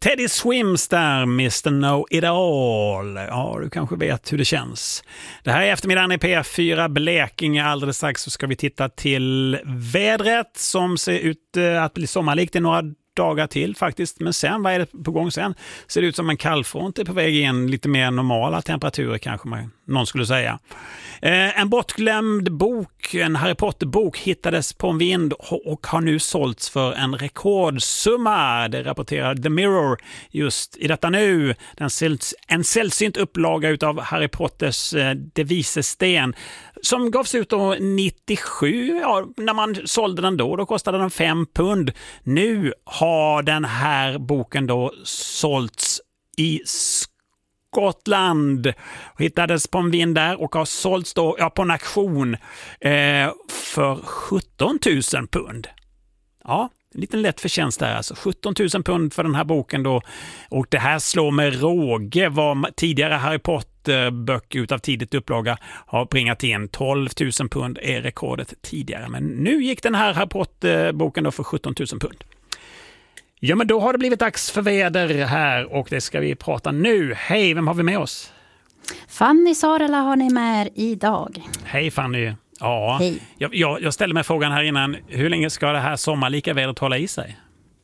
Teddy Swims där, Mr. Know It All. Ja, du kanske vet hur det känns. Det här är eftermiddagen i P4 Blekinge. Alldeles strax så ska vi titta till vädret som ser ut att bli sommarlikt i några dagar till faktiskt. Men sen, vad är det på gång sen? Ser det ut som en kallfront är på väg in, lite mer normala temperaturer kanske någon skulle säga. En bortglömd bok, en Harry Potter-bok hittades på en vind och har nu sålts för en rekordsumma. Det rapporterar The Mirror just i detta nu. En sällsynt upplaga utav Harry Potters De vises sten som gavs ut då 97. Ja, när man sålde den då kostade den 5 pund. Nu har den här boken då sålts i Skottland och hittades på en vind där och har sålts då, på en auktion för 17 000 pund. Ja, en liten lätt förtjänst där alltså. 17 000 pund för den här boken då. Och det här slår med råge vad tidigare Harry Potter-böcker utav tidigt upplaga har bringat in. 12 000 pund är rekordet tidigare. Men nu gick den här Harry Potter-boken då för 17 000 pund. Ja, men då har det blivit dags för väder här och det ska vi prata nu. Hej, vem har vi med oss? Fanny Sarela har ni med er idag. Hej Fanny. Ja, hej. Jag ställer mig frågan här innan. Hur länge ska det här sommarlika vädret hålla i sig?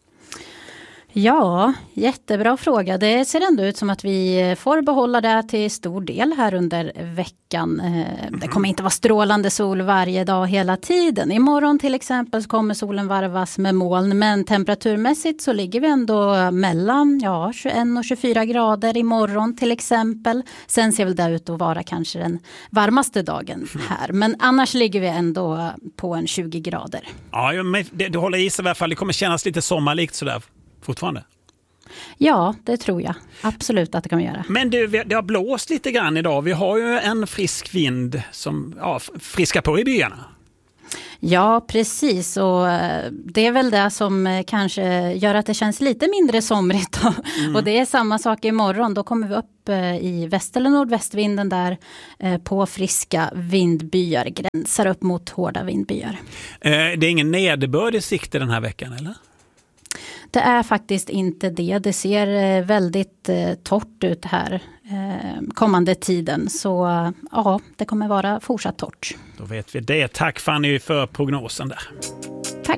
Ja, jättebra fråga. Det ser ändå ut som att vi får behålla det till stor del här under veckan. Det kommer inte vara strålande sol varje dag hela tiden. Imorgon till exempel så kommer solen varvas med moln. Men temperaturmässigt så ligger vi ändå mellan 21 och 24 grader imorgon till exempel. Sen ser väl det ut att vara kanske den varmaste dagen här. Men annars ligger vi ändå på en 20 grader. Ja, men det håller i sig i alla fall. Det kommer kännas lite sommarlikt sådär. Fortfarande? Ja, det tror jag. Absolut att det kan vi göra. Men det har blåst lite grann idag. Vi har ju en frisk vind som friskar på i byarna. Ja, precis. Och det är väl det som kanske gör att det känns lite mindre somrigt. Och det är samma sak imorgon. Då kommer vi upp i väst- eller nordvästvinden där på friska vindbyar. Gränsar upp mot hårda vindbyar. Det är ingen nederbörd i sikte den här veckan, eller? Det är faktiskt inte det. Det ser väldigt torrt ut här kommande tiden. Så ja, det kommer vara fortsatt torrt. Då vet vi det. Tack Fanny för prognosen där.